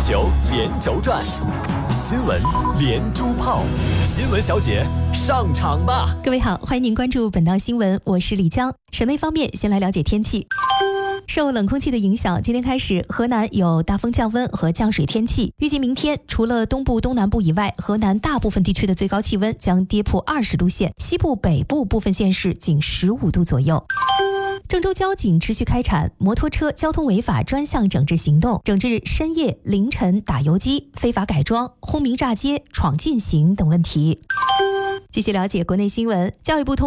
球连轴转，新闻连珠炮，新闻小姐上场吧！ 各位好，欢迎您关注本档新闻，我是李江。省内方面，先来了解天气。受冷空气的影响，今天开始，河南有大风降温和降水天气。预计明天，除了东部、东南部以外，河南大部分地区的最高气温将跌破20度线，西部、北部部分县市仅15度左右。郑州交警持续开展摩托车交通违法专项整治行动，整治深夜、凌晨打游击、非法改装、轰鸣炸街、闯禁行等问题。继续了解国内新闻，教育部